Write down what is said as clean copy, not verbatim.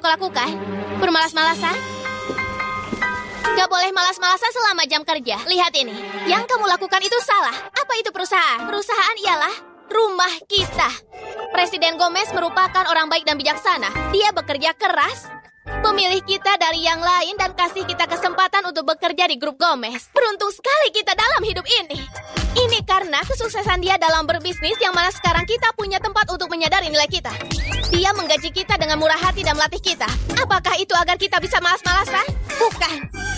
kamu lakukan? Bermalas-malasan? Gak boleh malas-malasan selama jam kerja. Lihat ini. Yang kamu lakukan itu salah. Apa itu perusahaan? Perusahaan ialah rumah kita. Presiden Gomez merupakan orang baik dan bijaksana. Dia bekerja keras, memilih kita dari yang lain dan kasih kita kesempatan untuk bekerja di grup Gomez. Beruntung sekali kita dalam hidup ini. Ini karena kesuksesan dia dalam berbisnis yang mana sekarang kita punya tempat untuk menyadari nilai kita. Dia menggaji kita dengan murah hati dan melatih kita. Apakah itu agar kita bisa malas-malasan? Bukan.